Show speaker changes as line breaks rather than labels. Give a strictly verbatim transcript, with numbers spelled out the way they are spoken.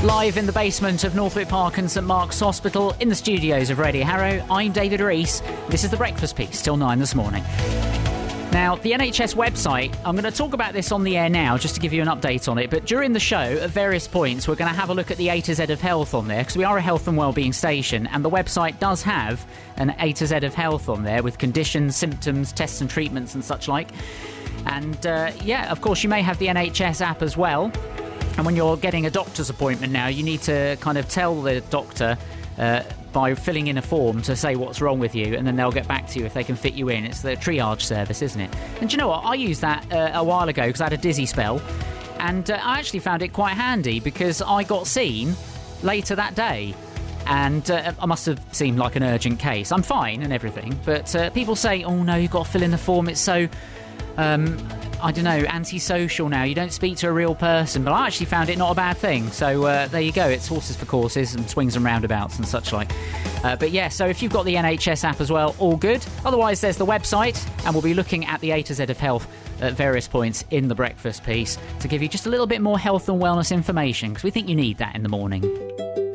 Live in the basement of Northwick Park and St Mark's Hospital in the studios of Radio Harrow, I'm David Rees. This is The Breakfast Piece till nine this morning. Now, the N H S website, I'm going to talk about this on the air now just to give you an update on it, but during the show, at various points, we're going to have a look at the A to Z of health on there, because we are a health and wellbeing station, and the website does have an A to Z of health on there with conditions, symptoms, tests and treatments and such like. And, uh, yeah, of course, you may have the N H S app as well. And when you're getting a doctor's appointment now, you need to kind of tell the doctor uh, by filling in a form to say what's wrong with you, and then they'll get back to you if they can fit you in. It's the triage service, isn't it? And do you know what? I used that uh, a while ago because I had a dizzy spell, and uh, I actually found it quite handy because I got seen later that day. And uh, I must have seemed like an urgent case. I'm fine and everything, but uh, people say, oh no, you've got to fill in the form, it's so... Um, I don't know, antisocial now. You don't speak to a real person. But I actually found it not a bad thing. So uh, there you go. It's horses for courses and swings and roundabouts and such like. Uh, but yeah, so if you've got the N H S app as well, all good. Otherwise, there's the website. And we'll be looking at the A to Z of health at various points in the breakfast piece to give you just a little bit more health and wellness information, because we think you need that in the morning.